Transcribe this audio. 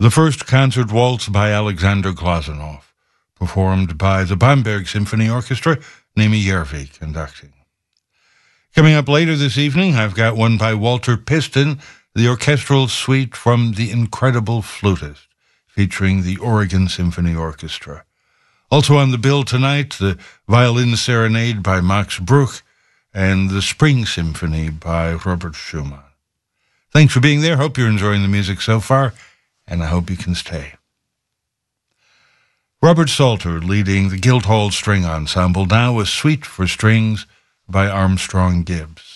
The first concert waltz by Alexander Glazunov, performed by the Bamberg Symphony Orchestra, Nemi Järvi conducting. Coming up later this evening, I've got one by Walter Piston, the orchestral suite from The Incredible Flutist, featuring the Oregon Symphony Orchestra. Also on the bill tonight, the Violin Serenade by Max Bruch and the Spring Symphony by Robert Schumann. Thanks for being there. Hope you're enjoying the music so far, and I hope you can stay. Robert Salter leading the Guildhall String Ensemble, now a suite for strings by Armstrong Gibbs.